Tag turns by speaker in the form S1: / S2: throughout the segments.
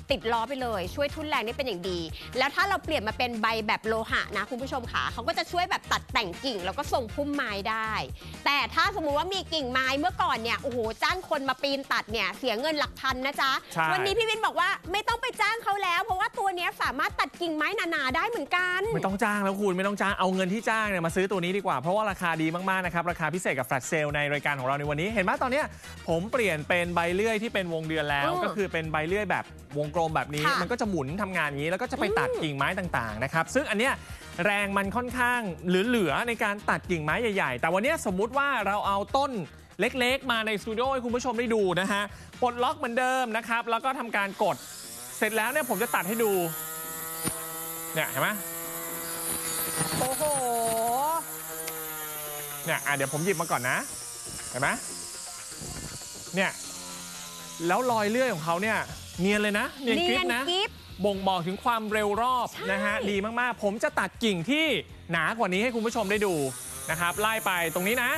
S1: ติดล้อไปเลยช่วยทุ่นแรงได้เป็นอย่างดีแล้วถ้าเราเปลี่ยนมาเป็นใบแบบโลหะนะคุณผู้ชมค่ะเขาก็จะช่วยแบบตัดแต่งกิ่งแล้วก็ทรงพุ่มไม้ได้แต่ถ้าสมมุติว่ามีกิ่งไม้เมื่อก่อนเนี่ยโอ้โหจ้างคนมาปีนตัดเนี่ยเสียเงินหลักพันนะจ๊ะวันนี้พี่วินบอกว่าไม่ต้องไปจ้างเขาแล้วเพราะว่าตัวนี้สามารถตัดกิ่งไม้หนาๆได้เหมือนกัน
S2: ไม่ต้องจ้างแล้วคุณไม่ต้องจ้างเอาเงินที่จ้างเนี่ยมาซื้อตัวนี้ดีกว่าเพราะว่าราคาดีมากๆนะครับราคาพิเศษกับแฟลชเซลในรายการของเราในวันนี้เห็นไหมตอนนี้ผมเปลี่ยนเป็นใบเลื่อยที่เป็นวงเดือนแล้วก็คือเป็นใบเลื่อยแบบวงกลมแบบนี้มันก็จะหมุนทำงานอย่างนี้แล้วก็จะไปตัดกิ่งไม้ต่างๆนะครับซึ่งอันเนี้ยแรงมันค่อนข้างเหลือในการตัดกิ่งไม้ใหญ่ๆแต่วันนี้สมมุติว่าเราเอาต้นเล็กๆมาในสตูดิโอให้คุณผู้ชมได้ดูนะฮะปลดล็อกเหมือนเดิมนะครับแล้วก็ทำการกดเสร็จแล้วเนี่ยผมจะตัดให้ดูเนี่ยเห็นไหม
S1: โอ้โห
S2: เนี่ยเดี๋ยวผมหยิบมาก่อนนะเห็นไหมเนี่ยแล้วรอยเลื่อยของเขาเนี่ยเนียนเลยนะเนียนกริบนะบ่งบอกถึงความเร็วรอบนะฮะดีมากๆผมจะตัดกิ่งที่หนากว่านี้ให้คุณผู้ชมได้ดูนะครับไล่ไปตรงนี้นะ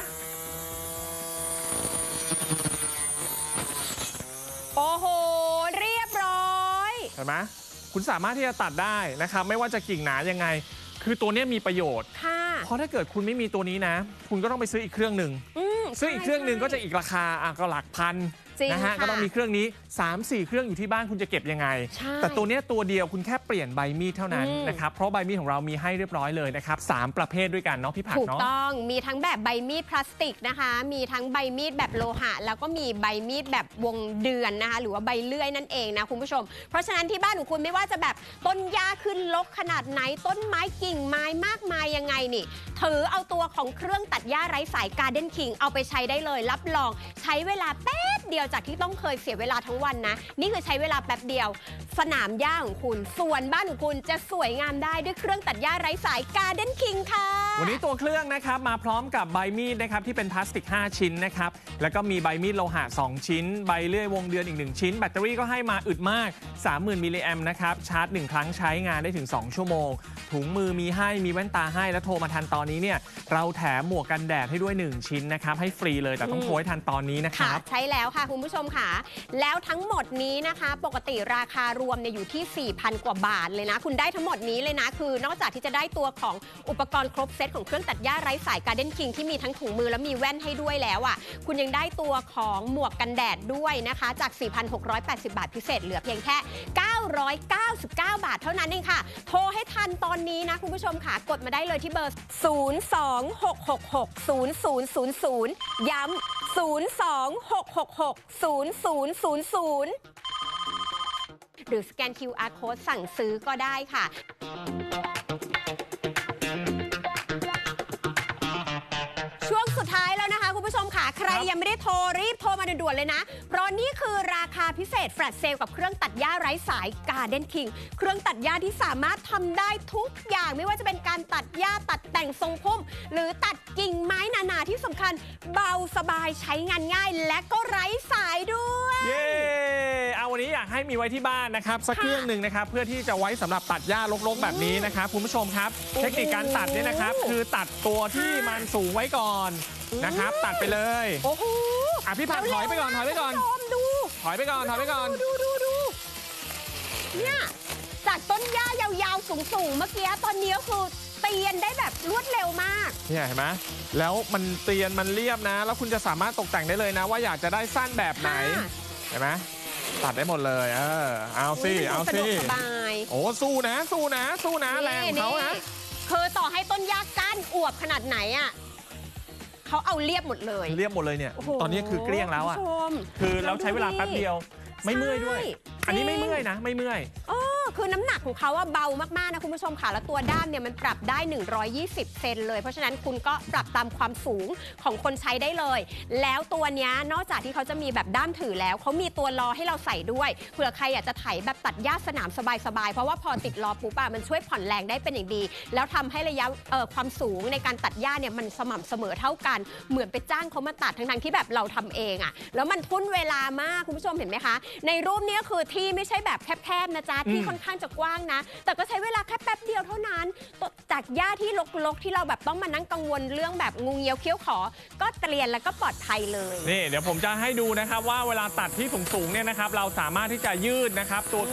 S1: โอ้โหเรียบร้อย
S2: เห็นไหมคุณสามารถที่จะตัดได้นะครับไม่ว่าจะกิ่งหนายังไงคือตัวนี้มีประโยชน์เพราะถ้าเกิดคุณไม่มีตัวนี้นะคุณก็ต้องไปซื้ออีกเครื่องหนึ่งซึ่งอีกเครื่องหนึ่งก็จะอีกราคาก็หลักพันนะฮะก็ต้องมีเครื่องนี้ 3-4 เครื่องอยู่ที่บ้านคุณจะเก็บยังไงแต่ตัวนี้ตัวเดียวคุณแค่เปลี่ยนใบมีดเท่านั้นนะครับเพราะใบมีดของเรามีให้เรียบร้อยเลยนะครับ3ประเภทด้วยกันเนาะพี่ผักเนาะ
S1: ถูกต้องมีทั้งแบบใบมีดพลาสติกนะคะมีทั้งใบมีดแบบโลหะแล้วก็มีใบมีดแบบวงเดือนนะคะหรือว่าใบเลื่อยนั่นเองนะคุณผู้ชมเพราะฉะนั้นที่บ้านของคุณไม่ว่าจะแบบต้นหญ้าขึ้นรกขนาดไหนต้นไม้กิ่งไม้มากมายยังไงนี่ถือเอาตัวของเครื่องตัดหญ้าไร้สาย Garden King เอาไปใช้ได้เลยรับรองใช้เวลาแป๊บเดียวจากที่ต้องเคยเสียเวลาทั้งวันนะนี่คือใช้เวลาแป๊บเดียวสนามหญ้าของคุณส่วนบ้านของคุณจะสวยงามได้ด้วยเครื่องตัดหญ้าไร้สาย Garden King ค่ะ
S2: วันนี้ตัวเครื่องนะครับมาพร้อมกับใบมีดนะครับที่เป็นพลาสติก5ชิ้นนะครับแล้วก็มีใบมีดโลหะ2ชิ้นใบเลื่อยวงเดือนอีก1ชิ้นแบตเตอรี่ก็ให้มาอึดมาก 30,000 มิลลิแอมป์นะครับชาร์จ1ครั้งใช้งานได้ถึง2ชั่วโมงถุงมือมีให้มีแว่นตาให้และโทรมาทันตอนนี้เนี่ยเราแถมหมวกกันแดดให้ด้วย1ชิ้นนะครับให้ฟรีเลยแต่ต้องโทรให้ทันตอนนี้นะครับ
S1: ใช่แล้วค่ะคุณผู้ชมค่ะแล้วทั้งหมดนี้นะคะปกติราคารวมเนี่ยอยู่ที่ 4,000 กว่าบาทเลยนะคุณได้ทั้งหมดนี้เลยนะคือนอกจากที่จะได้ตัวของอุปกรณ์ครบเซตของเครื่องตัดหญ้าไร้สาย Garden King ที่มีทั้งถุงมือและมีแว่นให้ด้วยแล้วอ่ะคุณยังได้ตัวของหมวกกันแดดด้วยนะคะจาก 4,680 บาทพิเศษเหลือเพียงแค่999 บาทเท่านั้นเองค่ะโทรให้ทันตอนนี้นะคุณผู้ชมค่ะกดมาได้เลยที่เบอร์ 026660000 ย้ำ 026660000 หรือสแกน QR Code สั่งซื้อก็ได้ค่ะช่วงสุดท้ายแล้วนะคะคุณผู้ชมค่ะใครยังไม่ได้โทรรีบโทรมาด่วนๆเลยนะเพราะนี่คือราคาพิเศษแฟลชเซลกับเครื่องตัดหญ้าไร้สาย Garden King เครื่องตัดหญ้าที่สามารถทำได้ทุกอย่างไม่ว่าจะเป็นการตัดหญ้าตัดแต่งทรงพุ่มหรือตัดกิ่งไม้หนาๆที่สำคัญเบาสบายใช้งานง่ายและก็ไร้สายด้วย
S2: เย้เอาวันนี้อยากให้มีไว้ที่บ้านนะครับสักเครื่องหนึ่งนะครับเพื่อที่จะไว้สำหรับตัดหญ้ารกๆแบบนี้นะครับคุณผู้ชมครับเทคนิคการตัดเนี่ยนะครับคือตัดตัวที่มันสูงไว้ก่อนนะครับตัดไปเลย
S1: โอ้โห
S2: พี่ผักถอยไปก่อนถอยไปก่อนถอยไปก่อน
S1: ดูเนี่ยจากต้นหญ้ายาวๆสูงๆเมื่อกี้ตอนนี้ก็คือเตียนได้แบบรวดเร็วมาก
S2: เนี่ยเห็นไหมแล้วมันเตียนมันเรียบนะแล้วคุณจะสามารถตกแต่งได้เลยนะว่าอยากจะได้สั้นแบบไหนเห็นไหมตัดได้หมดเลยเอาสิโอ้สู้นะแรงเขานะ
S1: คือต่อให้ต้นหญ้าก้านอวบขนาดไหนอ่ะเขาเอาเรียบหมดเลย
S2: เนี่ยตอนนี้คือเกลี้ยงแล้วอ่ะคือเราใช้เวลาแป๊บเดียวไม่เมื่อยด้วยอันนี้ไม่เมื่อยนะไม่เมื่อย
S1: คือน้ำหนักของเขาว่าเบามากๆนะคุณผู้ชมค่ะแล้วตัวด้ามเนี่ยมันปรับได้120เซนเลยเพราะฉะนั้นคุณก็ปรับตามความสูงของคนใช้ได้เลยแล้วตัวเนี้ยนอกจากที่เขาจะมีแบบด้ามถือแล้วเขามีตัวล้อให้เราใส่ด้วยเผื่อใครอยากจะไถแบบตัดหญ้าสนามสบายๆเพราะว่าพอติดล้อปุ๊บมันช่วยผ่อนแรงได้เป็นอย่างดีแล้วทำให้ระยะความสูงในการตัดหญ้าเนี่ยมันสม่ำเสมอเท่ากันเหมือนไปจ้างเขามาตัดทั้งที่แบบเราทำเองอ่ะแล้วมันทุ่นเวลามากคุณผู้ชมเห็นไหมคะในรูปนี้คือที่ไม่ใช่แบบแคบๆนะจ๊ะที่ค่อนข้างจะกว้างนะแต่ก็ใช้เวลาแค่แป๊บเดียวเท่านั้นจากหญ้าที่รกๆที่เราแบบต้องมานั่งกังวลเรื่องแบบงูเงี้ยวเขี้ยวขอก็เกลียนแล้วก็ปลอดภัยเลย
S2: นี่เดี๋ยวผมจะให้ดูนะครับว่าเวลาตัดที่สูงๆเนี่ยนะครับเราสามารถที่จะยืดนะครับตัว